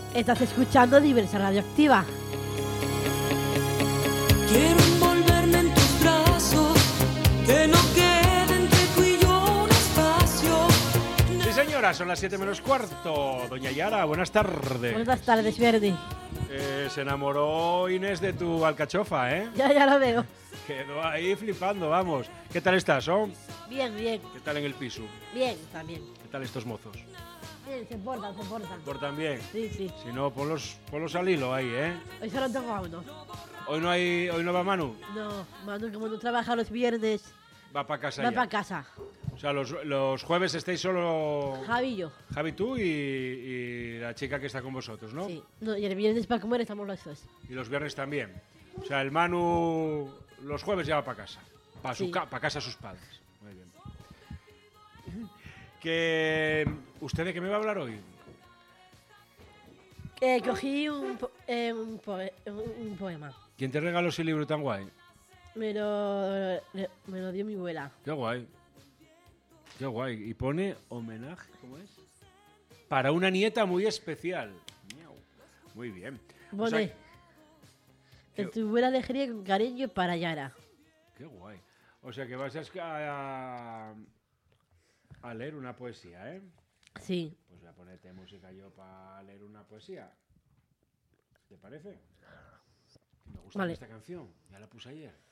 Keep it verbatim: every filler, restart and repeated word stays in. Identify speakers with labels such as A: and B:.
A: Estás escuchando Diversa Radioactiva.
B: Quiero envolverme en tus brazos, que no quede entre tú y yo un espacio.
C: Sí, señora, son las siete menos cuarto. Doña Yara, buenas tardes.
A: Buenas tardes, Verdi.
C: Eh, se enamoró Inés de tu alcachofa, ¿eh?
A: Ya, ya lo veo.
C: Quedó ahí flipando, vamos. ¿Qué tal estás, oh?
A: Bien, bien.
C: ¿Qué tal en el piso?
A: Bien, también.
C: ¿Qué tal estos mozos?
A: Bien, se portan, se portan.
C: ¿Portan bien?
A: Sí, sí.
C: Si no, ponlos, ponlos al hilo ahí, ¿eh?
A: Hoy solo tengo a uno.
C: ¿Hoy no, hay, hoy no va Manu?
A: No, Manu, como no trabaja los viernes,
C: Va para casa
A: va
C: ya.
A: para casa.
C: O sea, los, los jueves estáis solo
A: Javi y yo.
C: Javi, tú y, y la chica que está con vosotros, ¿no?
A: Sí. No, y el viernes para comer estamos los dos.
C: Y los viernes también. O sea, el Manu los jueves ya va para casa. Para
A: Sí.
C: ca pa casa sus padres. Muy bien. Que, ¿usted de qué me va a hablar hoy?
A: Eh, cogí un, po eh, un, poe un, un poema.
C: ¿Quién te regaló ese libro tan guay?
A: Me lo, me lo dio mi abuela.
C: Qué guay. Qué guay. Y pone homenaje, ¿cómo es? Para una nieta muy especial. Muy bien.
A: Pone,
C: O sea,
A: de tu abuela elegiría con cariño para Yara.
C: qué guay. O sea que vas a, a, a leer una poesía, ¿eh?
A: Sí.
C: Pues voy a ponerte música yo para leer una poesía. ¿Te parece? Me gusta
A: Vale.
C: esta canción. Ya la puse ayer.